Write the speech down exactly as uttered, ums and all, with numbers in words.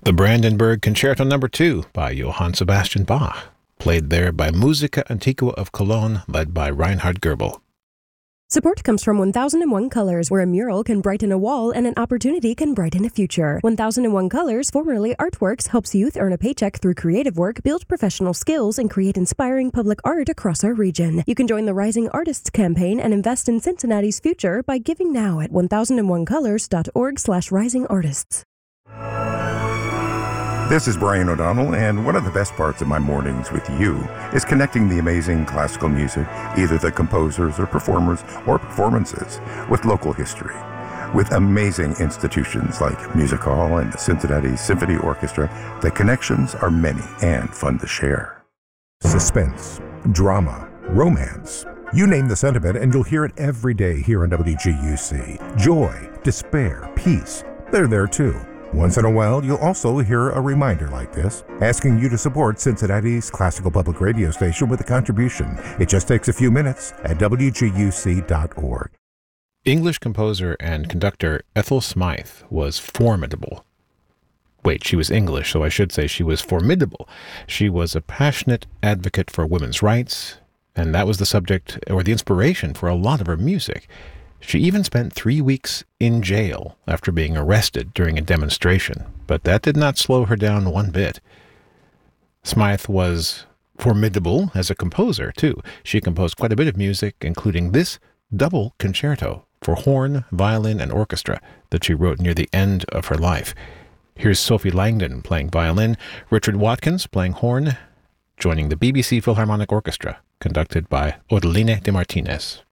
The Brandenburg Concerto Number two by Johann Sebastian Bach, played there by Musica Antiqua of Cologne, led by Reinhard Goebel. Support comes from one thousand one Colors, where a mural can brighten a wall and an opportunity can brighten a future. one thousand one Colors, formerly Artworks, helps youth earn a paycheck through creative work, build professional skills, and create inspiring public art across our region. You can join the Rising Artists campaign and invest in Cincinnati's future by giving now at one thousand one colors dot org slash rising artists. This is Brian O'Donnell, and one of the best parts of my mornings with you is connecting the amazing classical music, either the composers or performers or performances, with local history. With amazing institutions like Music Hall and the Cincinnati Symphony Orchestra, the connections are many and fun to share. Suspense, drama, romance. You name the sentiment and you'll hear it every day here on W G U C. Joy, despair, peace, they're there too. Once in a while, you'll also hear a reminder like this, asking you to support Cincinnati's classical public radio station with a contribution. It just takes a few minutes at W G U C dot org. English composer and conductor Ethel Smythe was formidable. Wait, she was English, so I should say she was formidable. She was a passionate advocate for women's rights, and that was the subject or the inspiration for a lot of her music. She even spent three weeks in jail after being arrested during a demonstration, but that did not slow her down one bit. Smythe was formidable as a composer, too. She composed quite a bit of music, including this double concerto for horn, violin, and orchestra that she wrote near the end of her life. Here's Sophie Langdon playing violin, Richard Watkins playing horn, joining the B B C Philharmonic Orchestra, conducted by Odeline de Martinez.